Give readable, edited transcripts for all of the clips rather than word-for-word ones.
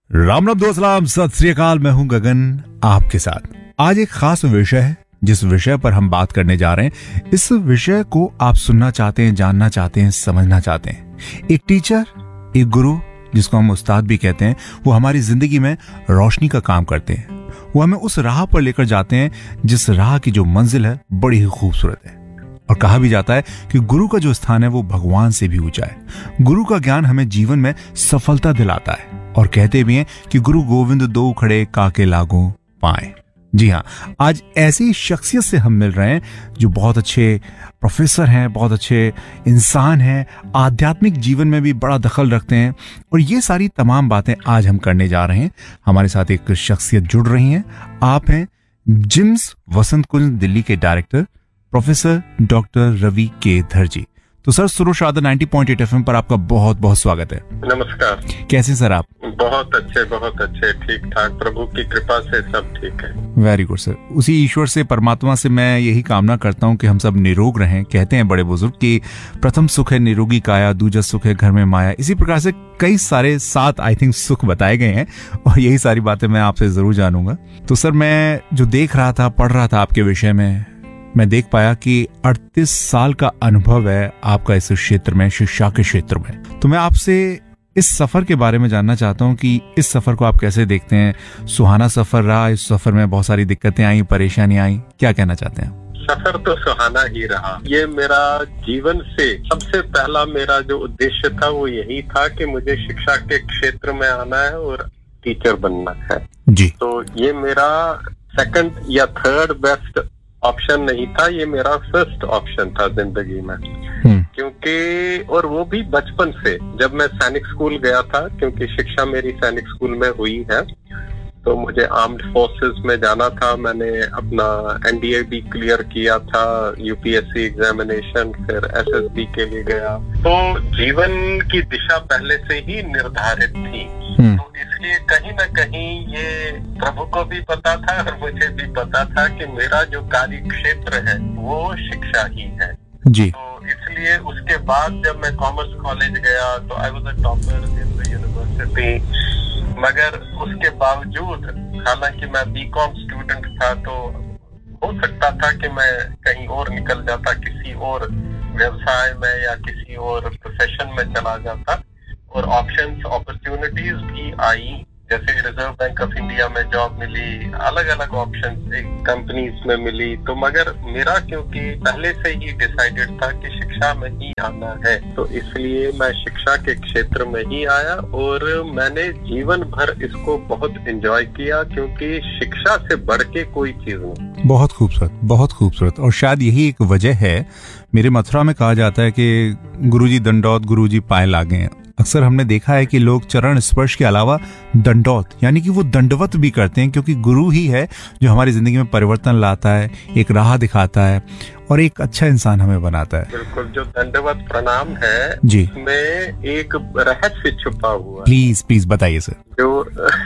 राम राम दोस्त सलाम सत श्री अकाल। मैं हूं गगन आपके साथ। आज एक खास विषय है जिस विषय पर हम बात करने जा रहे हैं। इस विषय को आप सुनना चाहते हैं, जानना चाहते हैं, समझना चाहते हैं। एक टीचर, एक गुरु जिसको हम उस्ताद भी कहते हैं, वो हमारी जिंदगी में रोशनी का काम करते हैं। वो हमें उस राह पर लेकर जाते हैं जिस राह की जो मंजिल है बड़ी ही खूबसूरत है। और कहा भी जाता है कि गुरु का जो स्थान है वो भगवान से भी ऊंचा है। गुरु का ज्ञान हमें जीवन में सफलता दिलाता है। और कहते भी हैं कि गुरु गोविंद दो खड़े काके लागू पाए। जी हाँ, आज ऐसी शख्सियत से हम मिल रहे हैं जो बहुत अच्छे प्रोफेसर हैं, बहुत अच्छे इंसान हैं, आध्यात्मिक जीवन में भी बड़ा दखल रखते हैं। और ये सारी तमाम बातें आज हम करने जा रहे हैं। हमारे साथ एक शख्सियत जुड़ रही हैं। आप हैं जिम्स वसंत कुंज दिल्ली के डायरेक्टर प्रोफेसर डॉक्टर रवि केधर जी। तो सर, सुरो शारदा 90.8 FM पर आपका बहुत बहुत स्वागत है। नमस्कार। कैसे सर आप? बहुत अच्छे, ठीक ठाक, प्रभु की कृपा से सब ठीक है। Very good sir. उसी ईश्वर से, परमात्मा से मैं यही कामना करता हूँ कि हम सब निरोग रहें। कहते हैं बड़े बुजुर्ग कि प्रथम सुख है निरोगी काया, दूजा सुख है घर में माया। इसी प्रकार से कई सारे 7 आई थिंक सुख बताए गए हैं और यही सारी बातें मैं आपसे जरूर जानूंगा। तो सर, मैं जो देख रहा था, पढ़ रहा था आपके विषय में, मैं देख पाया कि 38 साल का अनुभव है आपका इस क्षेत्र में, शिक्षा के क्षेत्र में। तो मैं आपसे इस सफर के बारे में जानना चाहता हूं कि इस सफर को आप कैसे देखते हैं। सुहाना सफर रहा, इस सफर में बहुत सारी दिक्कतें आई, परेशानियां आई, क्या कहना चाहते हैं? सफर तो सुहाना ही रहा। ये मेरा जीवन से सबसे पहला मेरा जो उद्देश्य था वो यही था कि मुझे शिक्षा के क्षेत्र में आना है और टीचर बनना है जी। तो ये मेरा सेकंड या थर्ड बेस्ट ऑप्शन नहीं था, ये मेरा फर्स्ट ऑप्शन था जिंदगी में। क्योंकि और वो भी बचपन से, जब मैं सैनिक स्कूल गया था, क्योंकि शिक्षा मेरी सैनिक स्कूल में हुई है, तो मुझे आर्म्ड फोर्सेस में जाना था। मैंने अपना एनडीए भी क्लियर किया था, यूपीएससी एग्जामिनेशन, फिर एसएसबी के लिए गया। तो जीवन की दिशा पहले से ही निर्धारित थी। तो इसलिए कहीं ना कहीं ये प्रभु को भी पता था और मुझे भी पता था कि मेरा जो कार्य क्षेत्र है वो शिक्षा ही है जी। तो इसलिए उसके बाद जब मैं कॉमर्स कॉलेज गया तो I was a topper in the university. मगर उसके बावजूद, हालांकि मैं बीकॉम स्टूडेंट था, तो हो सकता था कि मैं कहीं और निकल जाता, किसी और व्यवसाय में या किसी और प्रोफेशन में चला जाता। और ऑप्शंस, अपॉर्चुनिटीज भी आई, जैसे रिजर्व बैंक ऑफ इंडिया में जॉब मिली, अलग अलग ऑप्शंस एक कंपनीज में मिली। तो मगर मेरा क्योंकि पहले से ही डिसाइडेड था कि शिक्षा में ही आना है, तो इसलिए मैं शिक्षा के क्षेत्र में ही आया और मैंने जीवन भर इसको बहुत एंजॉय किया, क्योंकि शिक्षा से बढ़ के कोई चीज नहीं। बहुत खूबसूरत, बहुत खूबसूरत। और शायद यही एक वजह है, मेरे मथुरा में कहा जाता है कि गुरुजी दंडौत गुरुजी पाए लागे। अक्सर हमने देखा है कि लोग चरण स्पर्श के अलावा दंडौत यानी कि वो दंडवत भी करते हैं, क्योंकि गुरु ही है जो हमारी जिंदगी में परिवर्तन लाता है, एक राह दिखाता है और एक अच्छा इंसान हमें बनाता है। बिल्कुल, जो दंडवत प्रणाम है जी, में एक रहस्य छुपा हुआ है। प्लीज बताइए सर। जो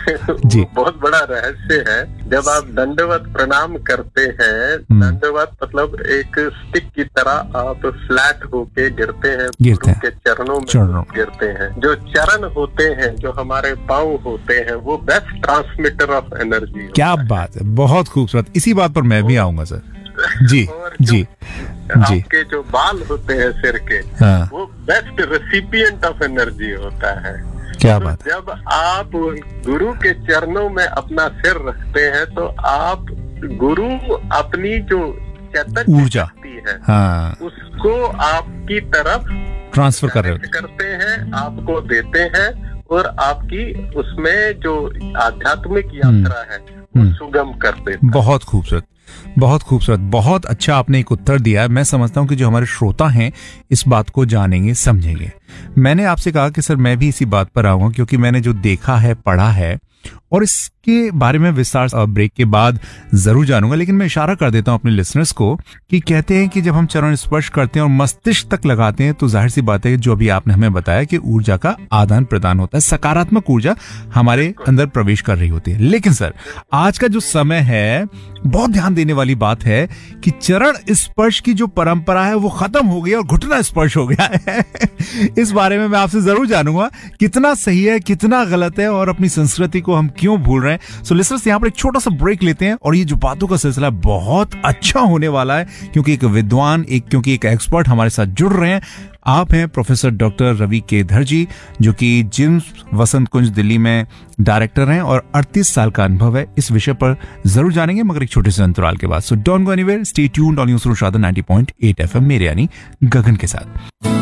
जी, बहुत बड़ा रहस्य है। जब आप दंडवत प्रणाम करते हैं, दंडवत मतलब एक स्टिक की तरह आप फ्लैट होके गिरते हैं, गुरु के चरणों में गिरते हैं। जो चरण होते हैं, जो हमारे पांव होते हैं, वो बेस्ट ट्रांसमीटर ऑफ एनर्जी। क्या बात है, बहुत खूबसूरत। इसी बात पर मैं भी आऊंगा सर। जी जी जी। आपके जो बाल होते हैं सिर के, हाँ, वो बेस्ट रेसिपिएंट ऑफ एनर्जी होता है। क्या बात है। जब आप गुरु के चरणों में अपना सिर रखते हैं तो आप गुरु अपनी जो चैतन्य ऊर्जा है, हाँ, उसको आपकी तरफ ट्रांसफर करते हैं, आपको देते हैं और आपकी उसमें जो आध्यात्मिक यात्रा है वो सुगम कर देते हैं। बहुत खूबसूरत, बहुत खूबसूरत, बहुत अच्छा आपने एक उत्तर दिया है। मैं समझता हूँ कि जो हमारे श्रोता हैं इस बात को जानेंगे, समझेंगे। मैंने आपसे कहा कि सर मैं भी इसी बात पर आऊंगा, क्योंकि मैंने जो देखा है, पढ़ा है और इसके बारे में विस्तार से ब्रेक के बाद जरूर जानूंगा, लेकिन मैं इशारा कर देता हूं अपने लिसनर्स को कि कहते हैं कि जब हम चरण स्पर्श करते हैं और मस्तिष्क तक लगाते हैं तो जाहिर सी बात है, जो अभी आपने हमें बताया कि ऊर्जा का आदान प्रदान होता है, सकारात्मक ऊर्जा हमारे अंदर प्रवेश कर रही होती है। लेकिन सर, आज का जो समय है, बहुत ध्यान देने वाली बात है कि चरण स्पर्श की जो परंपरा है वो खत्म हो गई और घुटना स्पर्श हो गया है। इस बारे में मैं आपसे जरूर जानूंगा कितना सही है, कितना गलत है और अपनी संस्कृति को हम क्यों भूल रहे हैं। सो लिसनर्स, यहाँ पर एक छोटा सा ब्रेक लेते हैं और ये जो बातों का सिलसिला बहुत अच्छा होने वाला है, क्योंकि एक विद्वान, क्योंकि एक एक्सपर्ट हमारे साथ जुड़ रहे हैं। आप हैं प्रोफेसर डॉक्टर रवि केधर जी, जो कि जिम्स वसंत कुंज दिल्ली में डायरेक्टर हैं और 38 साल का अनुभव है। इस विषय पर जरूर जानेंगे, मगर एक छोटे से अंतराल के बाद। So don't go anywhere, stay tuned on your श्रोता 90.8 FM, मेरे यानी गगन के साथ।